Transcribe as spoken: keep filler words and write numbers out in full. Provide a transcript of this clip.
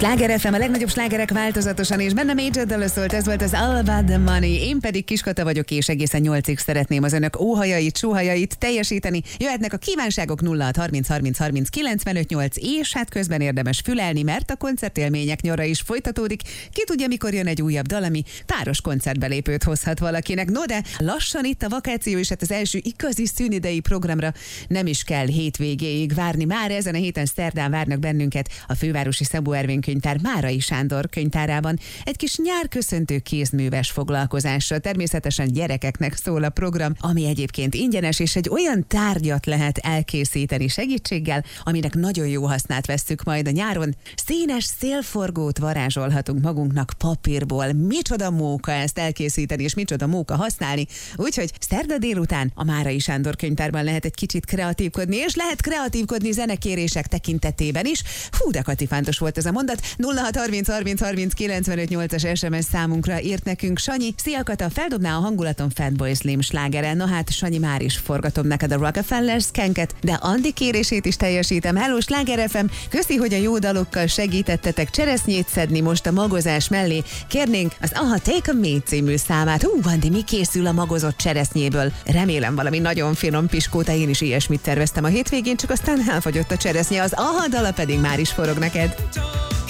Sláger ef em, a legnagyobb slágerek változatosan, és benne Major Dallas szólt, ez volt az All About The Money. Én pedig Kiskata vagyok, és egészen nyolcig szeretném az önök óhajait, sóhajait teljesíteni. Jöhetnek a kívánságok nulla hat harminc harminc harminc kilencvenöt nyolc, és hát közben érdemes fülelni, mert a koncertélmények nyara is folytatódik. Ki tudja, mikor jön egy újabb dal, ami páros koncertbelépőt hozhat valakinek. No, de lassan itt a vakáció, és hát az első igazi szünidei programra nem is kell hétvégéig várni. Már ezen a héten szerdán várnak bennünket a fővárosi Szabó Ervin könyvtár Márai Sándor könyvtárában egy kis nyárköszöntő kézműves foglalkozással. Természetesen gyerekeknek szól a program, ami egyébként ingyenes, és egy olyan tárgyat lehet elkészíteni segítséggel, aminek nagyon jó hasznát vesszük majd a nyáron. Színes szélforgót varázsolhatunk magunknak papírból. Micsoda móka ezt elkészíteni, és micsoda móka használni. Úgyhogy szerda délután a Márai Sándor könyvtárban lehet egy kicsit kreatívkodni, és lehet kreatívkodni zenekérések tekintetében is. Hú, de katifántos volt ez a mondat. nulla hat harminc harminc harminc kilencvenöt nyolcas es em es számunkra írt nekünk Sanyi. Szia Kata, feldobná a hangulaton Fatboy Slim slágeren. Na hát, Sanyi, már is forgatom neked a Rockefeller Skanket, de Andi kérését is teljesítem. Hello, Sláger ef em, köszi, hogy a jó dalokkal segítettetek cseresznyét szedni most a magozás mellé. Kérnénk az Aha Take a Me című számát. Hú, Andi, mi készül a magozott cseresznyéből? Remélem valami nagyon finom piskóta, én is ilyesmit terveztem a hétvégén, csak aztán elfogyott a cseresznye, az Aha dala pedig már is forog neked.